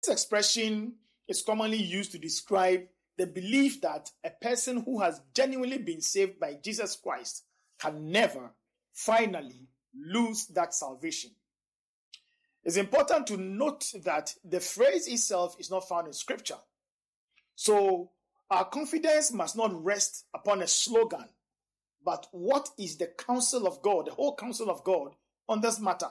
This expression is commonly used to describe the belief that a person who has genuinely been saved by Jesus Christ can never finally lose that salvation. It's important to note that the phrase itself is not found in Scripture. So our confidence must not rest upon a slogan, but what is the counsel of God, the whole counsel of God on this matter?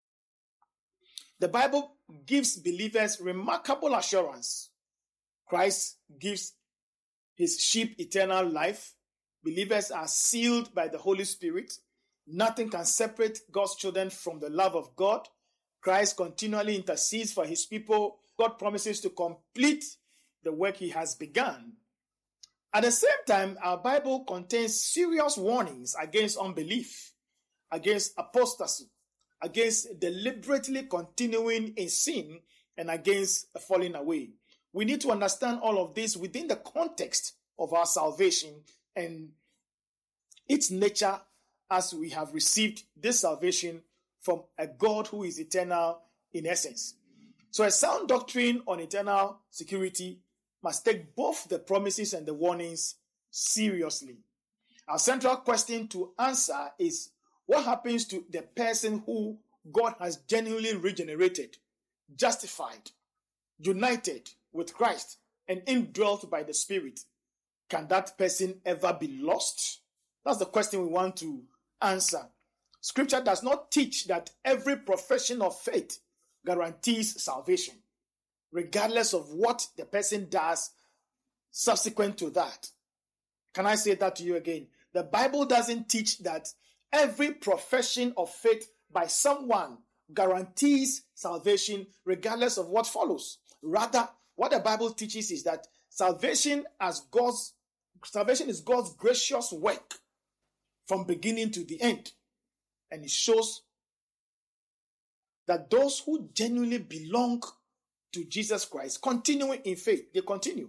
The Bible gives believers remarkable assurance. Christ gives his sheep eternal life. Believers are sealed by the Holy Spirit. Nothing can separate God's children from the love of God. Christ continually intercedes for his people. God promises to complete the work he has begun. At the same time, our Bible contains serious warnings against unbelief, against apostasy, against deliberately continuing in sin, and against falling away. We need to understand all of this within the context of our salvation and its nature, as we have received this salvation from a God who is eternal in essence. So a sound doctrine on eternal security must take both the promises and the warnings seriously. Our central question to answer is, what happens to the person who God has genuinely regenerated, justified, united with Christ, and indwelt by the Spirit? Can that person ever be lost? That's the question we want to answer. Scripture does not teach that every profession of faith guarantees salvation, regardless of what the person does subsequent to that. Can I say that to you again? The Bible doesn't teach that every profession of faith by someone guarantees salvation regardless of what follows. Rather, what the Bible teaches is that salvation is God's gracious work from beginning to the end. And it shows that those who genuinely belong to Jesus Christ, continuing in faith, they continue.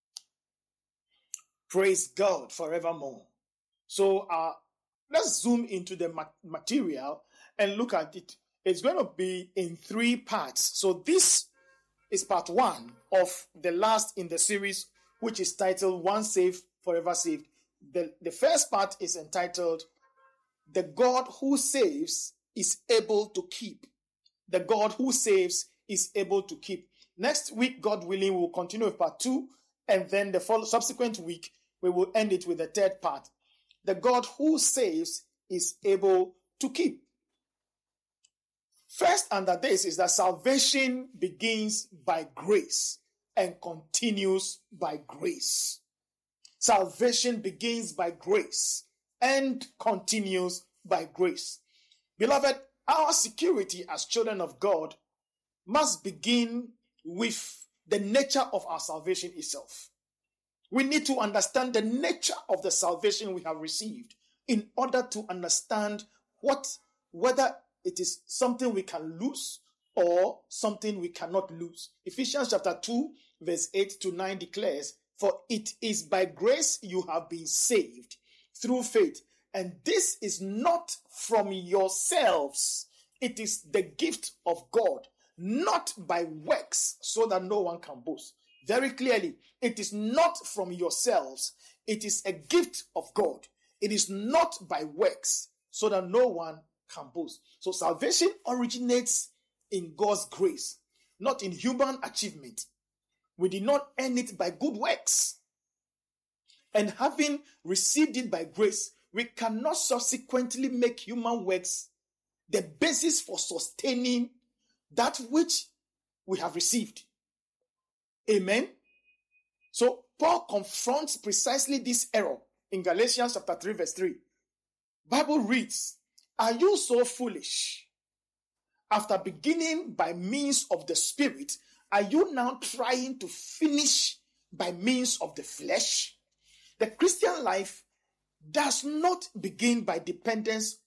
Praise God forevermore. So let's zoom into the material and look at it. It's going to be in 3 parts. So this is part 1 of the last in the series, which is titled Once Saved, Forever Saved. The first part is entitled, The God Who Saves is Able to Keep. The God who saves is able to keep. Next week, God willing, we'll continue with part 2, and then the subsequent week, we will end it with the third part. The God who saves is able to keep. First under this is that salvation begins by grace and continues by grace. Salvation begins by grace and continues by grace. Beloved, our security as children of God must begin with the nature of our salvation itself. We need to understand the nature of the salvation we have received in order to understand whether it is something we can lose or something we cannot lose. Ephesians chapter 2, verse 8 to 9 declares, "For it is by grace you have been saved through faith, and this is not from yourselves. It is the gift of God, not by works, so that no one can boast." Very clearly, it is not from yourselves. It is a gift of God. It is not by works, so that no one can boast. So salvation originates in God's grace, not in human achievement. We did not earn it by good works. And having received it by grace, we cannot subsequently make human works the basis for sustaining that which we have received. Amen. So Paul confronts precisely this error in Galatians chapter 3, verse 3. Bible reads, "Are you so foolish? After beginning by means of the Spirit, are you now trying to finish by means of the flesh?" The Christian life does not begin by dependence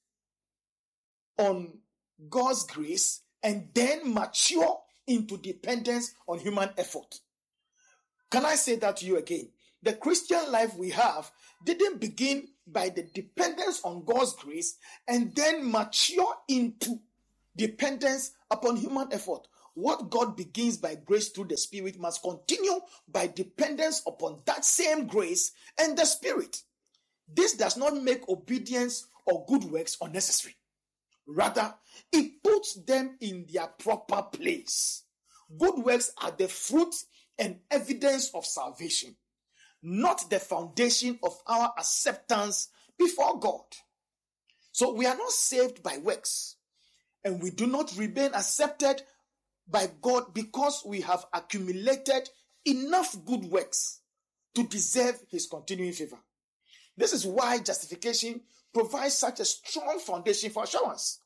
on God's grace and then mature into dependence on human effort. Can I say that to you again? The Christian life we have didn't begin by the dependence on God's grace and then mature into dependence upon human effort. what God begins by grace through the Spirit must continue by dependence upon that same grace and the Spirit. This does not make obedience or good works unnecessary. Rather, it puts them in their proper place. Good works are the fruit and evidence of salvation, not the foundation of our acceptance before God. So we are not saved by works, and we do not remain accepted by God because we have accumulated enough good works to deserve his continuing favor. This is why justification provides such a strong foundation for assurance.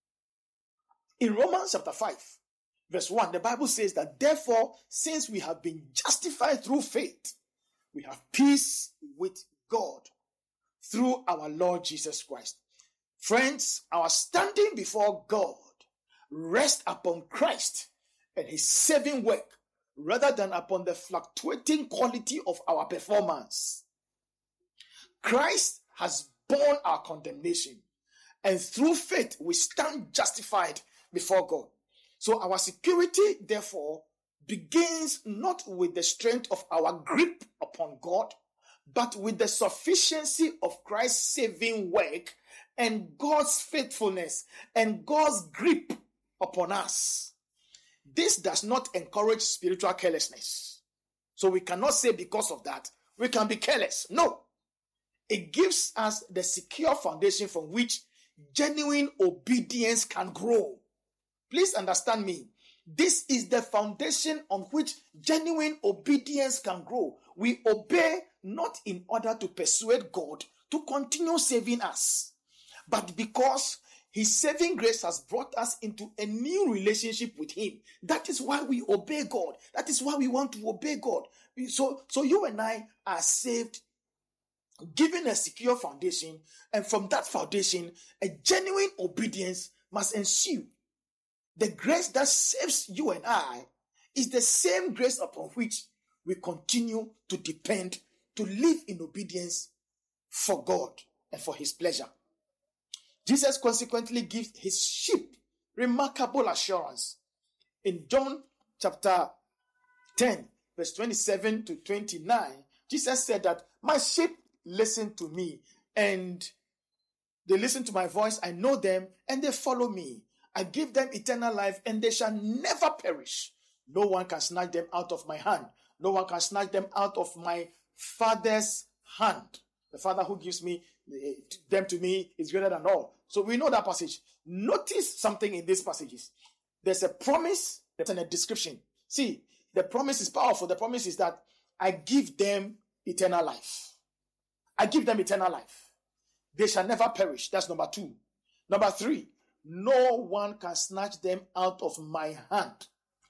In Romans chapter 5, verse 1, the Bible says that therefore, since we have been justified through faith, we have peace with God through our Lord Jesus Christ. Friends, our standing before God rests upon Christ and his saving work rather than upon the fluctuating quality of our performance. Christ has borne our condemnation, and through faith we stand justified before God. So our security, therefore, begins not with the strength of our grip upon God, but with the sufficiency of Christ's saving work and God's faithfulness and God's grip upon us. This does not encourage spiritual carelessness. So we cannot say because of that, we can be careless. No. It gives us the secure foundation from which genuine obedience can grow. Please understand me. This is the foundation on which genuine obedience can grow. We obey not in order to persuade God to continue saving us, but because his saving grace has brought us into a new relationship with him. That is why we obey God. That is why we want to obey God. So you and I are saved, given a secure foundation, and from that foundation, a genuine obedience must ensue. The grace that saves you and I is the same grace upon which we continue to depend to live in obedience for God and for his pleasure. Jesus consequently gives his sheep remarkable assurance. In John chapter 10, verse 27 to 29, Jesus said that my sheep listen to me, and they listen to my voice. I know them, and they follow me. I give them eternal life, and they shall never perish. No one can snatch them out of my hand. No one can snatch them out of my Father's hand. The Father who gives them to me is greater than all. So we know that passage. Notice something in these passages. There's a promise and a description. See, the promise is powerful. The promise is that I give them eternal life. I give them eternal life. They shall never perish. That's number 2. Number 3, no one can snatch them out of my hand.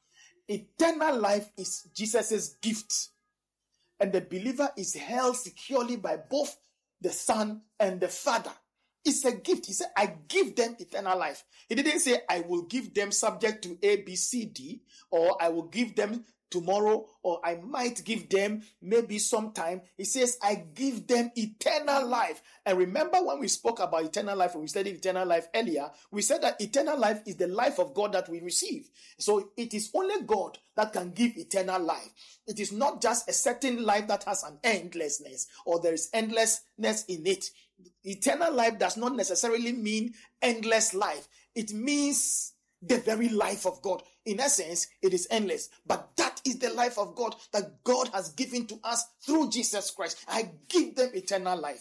Eternal life is Jesus' gift, and the believer is held securely by both the Son and the Father. It's a gift. He said, I give them eternal life. He didn't say, I will give them subject to A, B, C, D, or I will give them tomorrow, or I might give them maybe sometime. He says, I give them eternal life. And remember when we spoke about eternal life, when we studied eternal life earlier, we said that eternal life is the life of God that we receive. So it is only God that can give eternal life. It is not just a certain life that has an endlessness, or there is endlessness in it. Eternal life does not necessarily mean endless life. It means the very life of God. In essence, it is endless. But that is the life of God that God has given to us through Jesus Christ. I give them eternal life.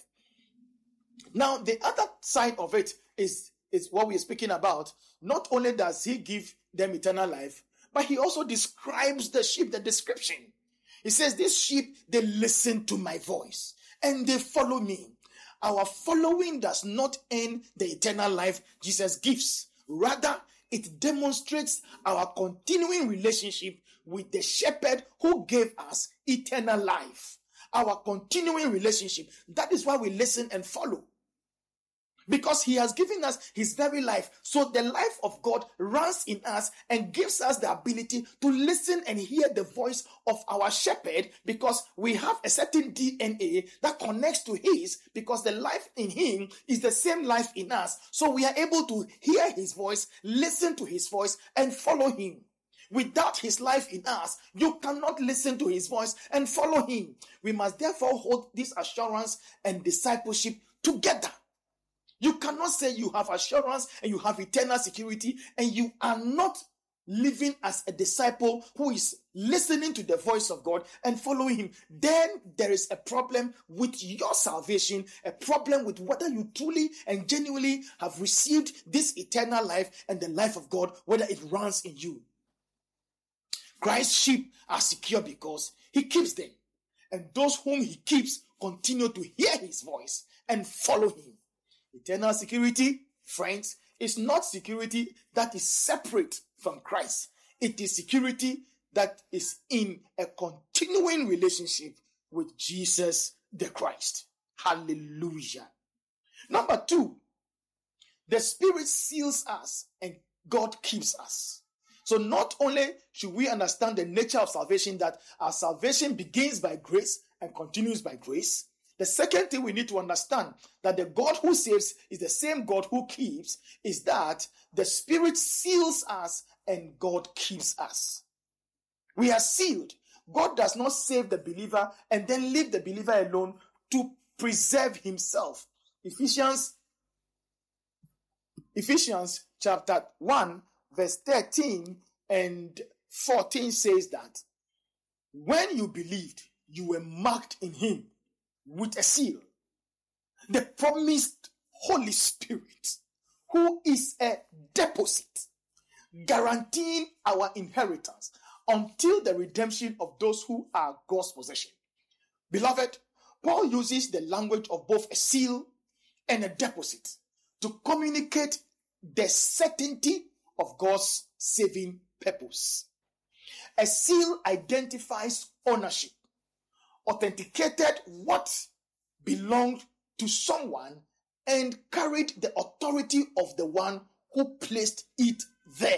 Now, the other side of it is what we are speaking about. Not only does he give them eternal life, but he also describes the sheep, the description. He says, these sheep, they listen to my voice and they follow me. Our following does not end the eternal life Jesus gives. Rather, it demonstrates our continuing relationship with the shepherd who gave us eternal life. Our continuing relationship. That is why we listen and follow. Because he has given us his very life. So the life of God runs in us and gives us the ability to listen and hear the voice of our shepherd, because we have a certain DNA that connects to his, because the life in him is the same life in us. So we are able to hear his voice, listen to his voice, and follow him. Without his life in us, you cannot listen to his voice and follow him. We must therefore hold this assurance and discipleship together. You cannot say you have assurance and you have eternal security and you are not living as a disciple who is listening to the voice of God and following him. Then there is a problem with your salvation, a problem with whether you truly and genuinely have received this eternal life and the life of God, whether it runs in you. Christ's sheep are secure because he keeps them, and those whom he keeps continue to hear his voice and follow him. Eternal security, friends, is not security that is separate from Christ. It is security that is in a continuing relationship with Jesus the Christ. Hallelujah. Number 2, the Spirit seals us and God keeps us. So not only should we understand the nature of salvation, that our salvation begins by grace and continues by grace, the second thing we need to understand, that the God who saves is the same God who keeps, is that the Spirit seals us and God keeps us. We are sealed. God does not save the believer and then leave the believer alone to preserve himself. Ephesians chapter 1 verse 13 and 14 says that when you believed, you were marked in him with a seal, the promised Holy Spirit, who is a deposit guaranteeing our inheritance until the redemption of those who are God's possession. Beloved, Paul uses the language of both a seal and a deposit to communicate the certainty of God's saving purpose. A seal identifies ownership, authenticated what belonged to someone, and carried the authority of the one who placed it there.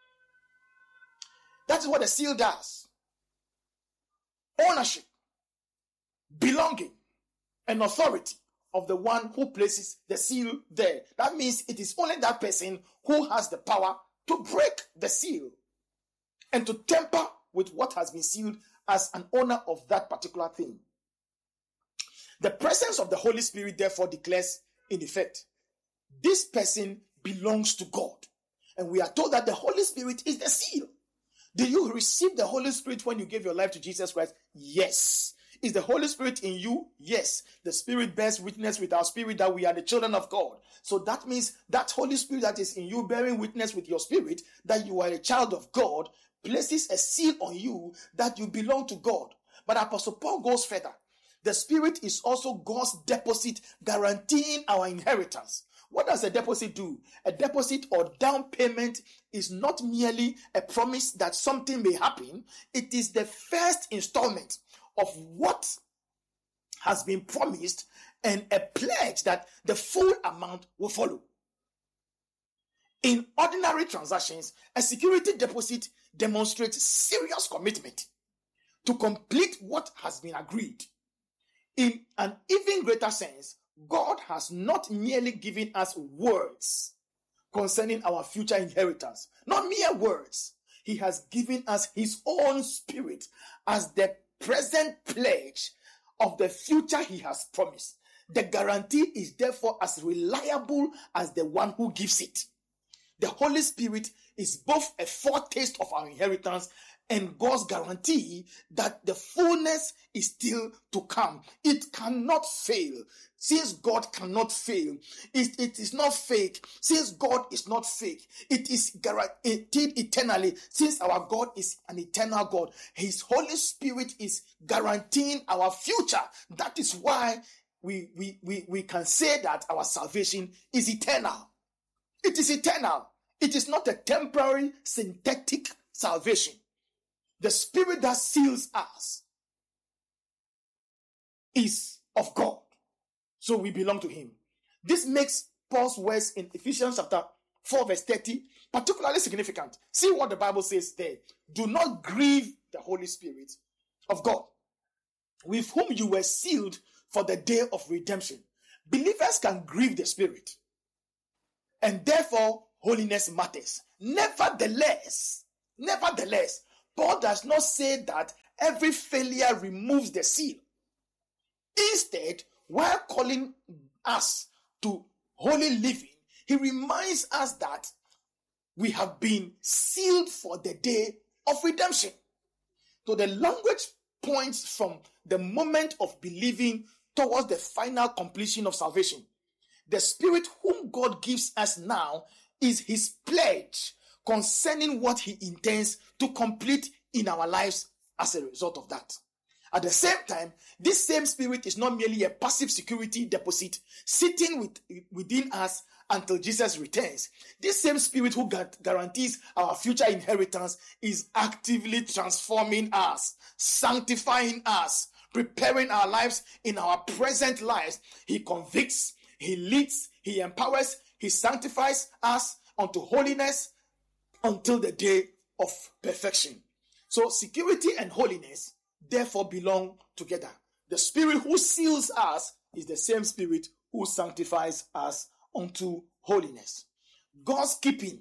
That's what a seal does. Ownership, belonging, and authority of the one who places the seal there. That means it is only that person who has the power to break the seal and to tamper with what has been sealed as an owner of that particular thing. The presence of the Holy Spirit therefore declares, in effect, this person belongs to God. And we are told that the Holy Spirit is the seal. Did you receive the Holy Spirit when you gave your life to Jesus Christ? Yes. Is the Holy Spirit in you? Yes. The Spirit bears witness with our spirit that we are the children of God. So that means that Holy Spirit that is in you, bearing witness with your spirit that you are a child of God, places a seal on you that you belong to God. But Apostle Paul goes further. The Spirit is also God's deposit guaranteeing our inheritance. What does a deposit do? A deposit or down payment is not merely a promise that something may happen. It is the first installment of what has been promised and a pledge that the full amount will follow. In ordinary transactions, a security deposit demonstrates serious commitment to complete what has been agreed. In an even greater sense, God has not merely given us words concerning our future inheritance, not mere words. He has given us his own Spirit as the present pledge of the future he has promised. The guarantee is therefore as reliable as the one who gives it. The Holy Spirit is both a foretaste of our inheritance and God's guarantee that the fullness is still to come. It cannot fail. Since God cannot fail, it is not fake. Since God is not fake, it is guaranteed eternally. Since our God is an eternal God, his Holy Spirit is guaranteeing our future. That is why we can say that our salvation is eternal. It is eternal. It is not a temporary synthetic salvation. The Spirit that seals us is of God. So we belong to him. This makes Paul's words in Ephesians chapter 4 verse 30 particularly significant. See what the Bible says there. Do not grieve the Holy Spirit of God, with whom you were sealed for the day of redemption. Believers can grieve the Spirit, and therefore holiness matters. Nevertheless, Nevertheless, Paul does not say that every failure removes the seal. Instead, while calling us to holy living, he reminds us that we have been sealed for the day of redemption. So the language points from the moment of believing towards the final completion of salvation. The Spirit whom God gives us now is his pledge concerning what he intends to complete in our lives as a result of that. At the same time, this same Spirit is not merely a passive security deposit sitting within us until Jesus returns. This same Spirit who guarantees our future inheritance is actively transforming us, sanctifying us, preparing our lives in our present lives. He convicts, he leads, he empowers, he sanctifies us unto holiness until the day of perfection. So security and holiness therefore belong together. The Spirit who seals us is the same Spirit who sanctifies us unto holiness. God's keeping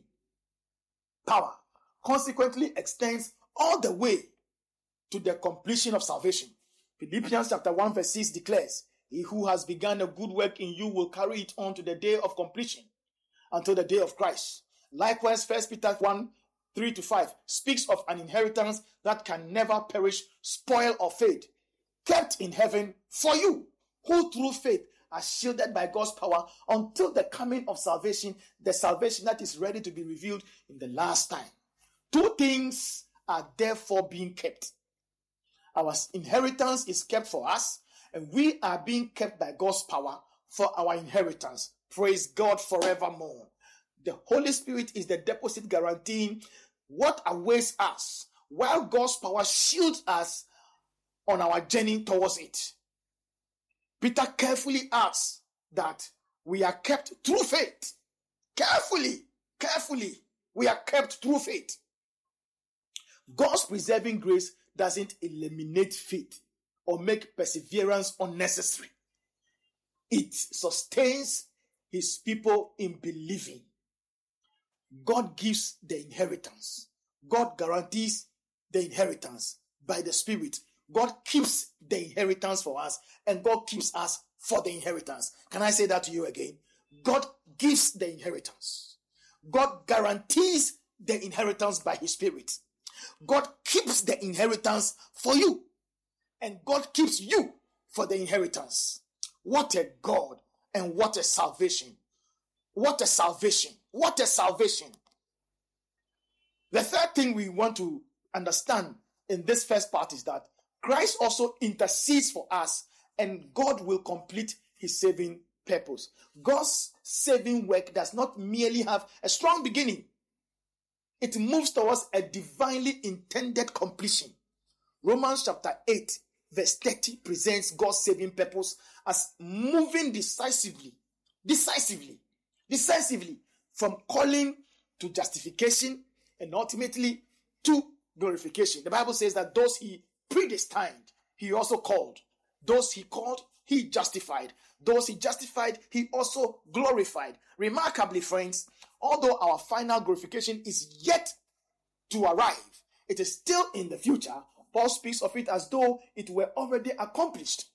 power consequently extends all the way to the completion of salvation. Philippians chapter 1 verse 6 declares, he who has begun a good work in you will carry it on to the day of completion, until the day of Christ. Likewise, 1 Peter 1, 3-5 speaks of an inheritance that can never perish, spoil, or fade, kept in heaven for you, who through faith are shielded by God's power until the coming of salvation, the salvation that is ready to be revealed in the last time. Two things are therefore being kept. Our inheritance is kept for us, and we are being kept by God's power for our inheritance. Praise God forevermore. The Holy Spirit is the deposit guaranteeing what awaits us, while God's power shields us on our journey towards it. Peter carefully adds that we are kept through faith. Carefully, we are kept through faith. God's preserving grace doesn't eliminate faith or make perseverance unnecessary. It sustains his people in believing. God gives the inheritance. God guarantees the inheritance by the Spirit. God keeps the inheritance for us, and God keeps us for the inheritance. Can I say that to you again? God gives the inheritance. God guarantees the inheritance by his Spirit. God keeps the inheritance for you, and God keeps you for the inheritance. What a God, and what a salvation. What a salvation. What a salvation. The third thing we want to understand in this first part is that Christ also intercedes for us, and God will complete his saving purpose. God's saving work does not merely have a strong beginning. It moves towards a divinely intended completion. Romans chapter 8 verse 30 presents God's saving purpose as moving decisively from calling to justification and ultimately to glorification. The Bible says that those he predestined, he also called. Those he called, he justified. Those he justified, he also glorified. Remarkably, friends, although our final glorification is yet to arrive, it is still in the future. Paul speaks of it as though it were already accomplished.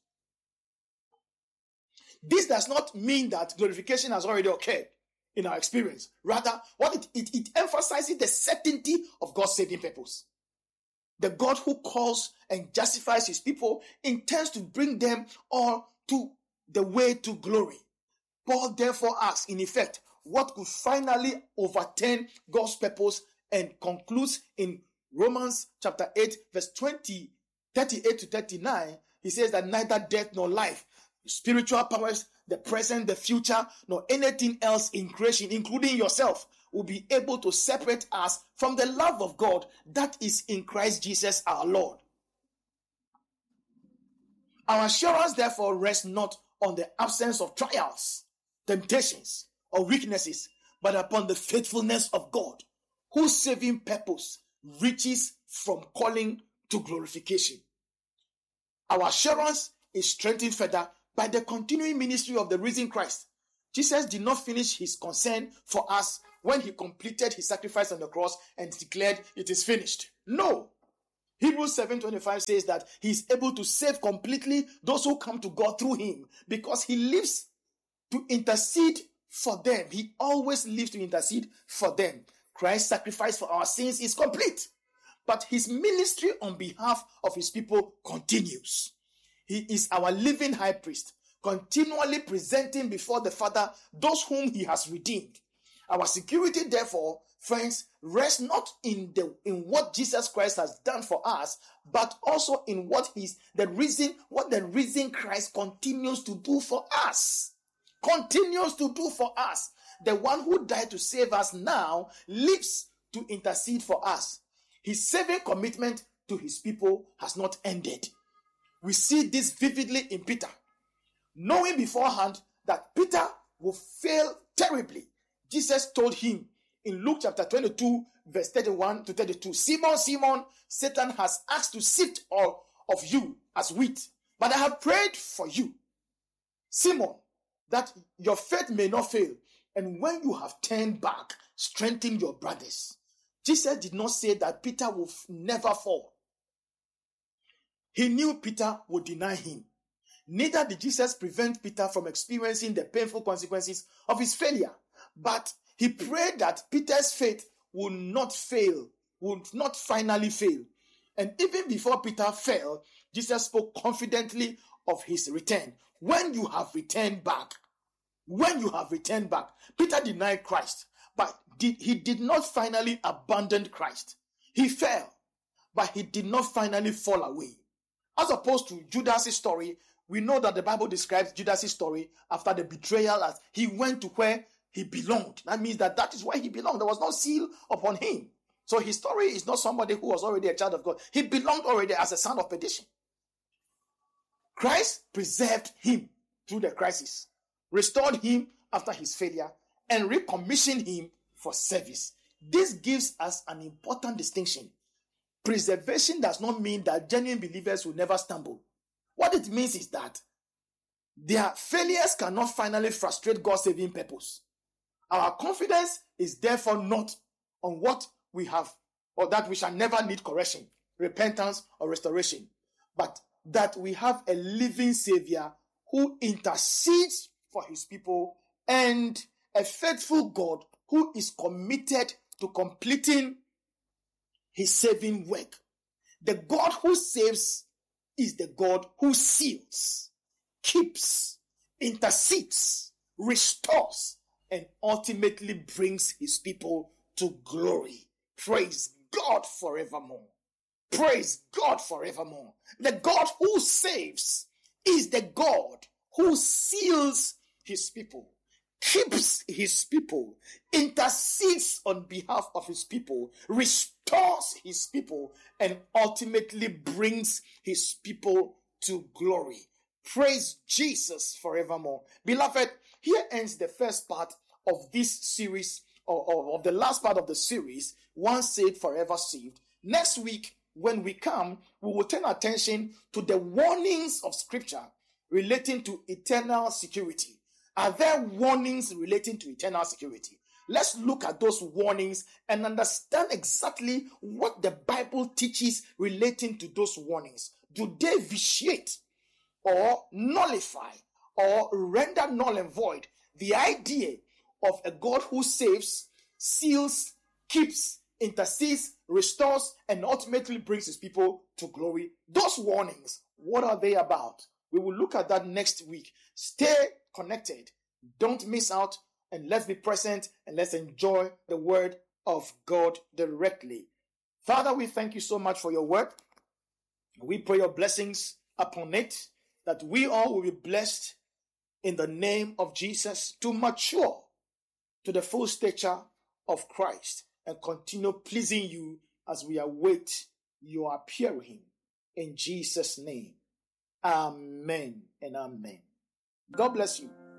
This does not mean that glorification has already occurred in our experience. Rather, what it emphasizes the certainty of God's saving purpose. The God who calls and justifies his people intends to bring them all to the way to glory. Paul therefore asks, in effect, what could finally overturn God's purpose, and concludes in Romans chapter 8, verse 38 to 39. He says that neither death nor life, spiritual powers, the present, the future, nor anything else in creation, including yourself, will be able to separate us from the love of God that is in Christ Jesus our Lord. Our assurance therefore rests not on the absence of trials, temptations, or weaknesses, but upon the faithfulness of God, whose saving purpose reaches from calling to glorification. Our assurance is strengthened further by the continuing ministry of the risen Christ, Jesus did not finish his concern for us when he completed his sacrifice on the cross and declared it is finished. No. Hebrews 7:25 says that he is able to save completely those who come to God through him because he lives to intercede for them. He always lives to intercede for them. Christ's sacrifice for our sins is complete, but his ministry on behalf of his people continues. He is our living high priest, continually presenting before the Father those whom he has redeemed. Our security, therefore, friends, rests not in what Jesus Christ has done for us, but also in what the reason Christ continues to do for us. Continues to do for us. The one who died to save us now lives to intercede for us. His saving commitment to his people has not ended. We see this vividly in Peter. Knowing beforehand that Peter will fail terribly, Jesus told him in Luke chapter 22, verse 31 to 32, Simon, Simon, Satan has asked to sift all of you as wheat, but I have prayed for you, Simon, that your faith may not fail. And when you have turned back, strengthen your brothers. Jesus did not say that Peter will never fall. He knew Peter would deny him. Neither did Jesus prevent Peter from experiencing the painful consequences of his failure. But he prayed that Peter's faith would not fail, would not finally fail. And even before Peter fell, Jesus spoke confidently of his return. When you have returned back, Peter denied Christ, but he did not finally abandon Christ. He fell, but he did not finally fall away. As opposed to Judas' story, we know that the Bible describes Judas' story after the betrayal as he went to where he belonged. That means that is where he belonged. There was no seal upon him. So his story is not somebody who was already a child of God. He belonged already as a son of perdition. Christ preserved him through the crisis, restored him after his failure, and recommissioned him for service. This gives us an important distinction. Preservation does not mean that genuine believers will never stumble. What it means is that their failures cannot finally frustrate God's saving purpose. Our confidence is therefore not on what we have or that we shall never need correction, repentance, or restoration, but that we have a living Savior who intercedes for his people and a faithful God who is committed to completing his saving work. The God who saves is the God who seals, keeps, intercedes, restores, and ultimately brings his people to glory. Praise God forevermore. Praise God forevermore. The God who saves is the God who seals his people, keeps his people, intercedes on behalf of his people, restores his people, and ultimately brings his people to glory. Praise Jesus forevermore. Beloved, here ends the first part of this series, or of the last part of the series, Once Saved, Forever Saved. Next week, when we come, we will turn attention to the warnings of Scripture relating to eternal security. Are there warnings relating to eternal security? Let's look at those warnings and understand exactly what the Bible teaches relating to those warnings. Do they vitiate or nullify or render null and void the idea of a God who saves, seals, keeps, intercedes, restores, and ultimately brings his people to glory? Those warnings, what are they about? We will look at that next week. Stay connected. Don't miss out, and let's be present and let's enjoy the word of God directly. Father, we thank you so much for your word. We pray your blessings upon it, that we all will be blessed in the name of Jesus to mature to the full stature of Christ and continue pleasing you as we await your appearing. In Jesus' name, amen and amen. God bless you.